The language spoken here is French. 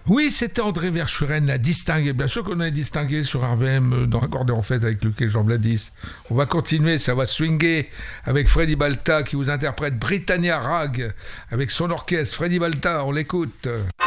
Oui, c'était André Verschuren, la distinguée. Bien sûr qu'on a distingué sur RVM dans Accordéon en fait avec Luc et Jean Bladis. On va continuer, ça va swinguer avec Freddy Balta qui vous interprète Britannia Rag avec son orchestre. Freddy Balta, on l'écoute.